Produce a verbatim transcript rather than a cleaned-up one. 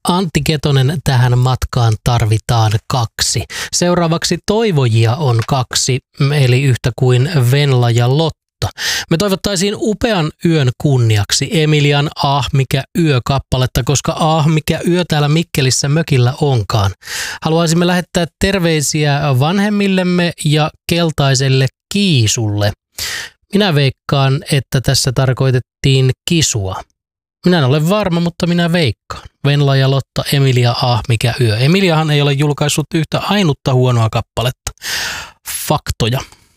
Antti Ketonen, tähän matkaan tarvitaan kaksi. Seuraavaksi toivojia on kaksi, eli yhtä kuin Venla ja Lotta. Me toivottaisiin upean yön kunniaksi Emilian Ah mikä yö -kappaletta, koska ah mikä yö täällä Mikkelissä mökillä onkaan. Haluaisimme lähettää terveisiä vanhemmillemme ja keltaiselle Kiisulle. Minä veikkaan, että tässä tarkoitettiin Kisua. Minä en ole varma, mutta minä veikkaan. Venla ja Lotta, Emilia Ah mikä yö. Emiliahan ei ole julkaissut yhtä ainutta huonoa kappaletta. Faktoja.